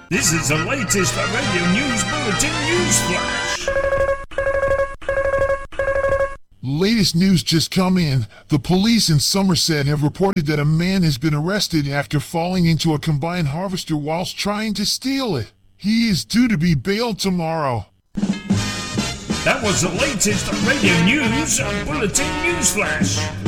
This is the latest radio news bulletin news flash. Latest news just come in. The police in Somerset have reported that a man has been arrested after falling into a combine harvester whilst trying to steal it. He is due to be bailed tomorrow. That was the latest radio news bulletin news flash.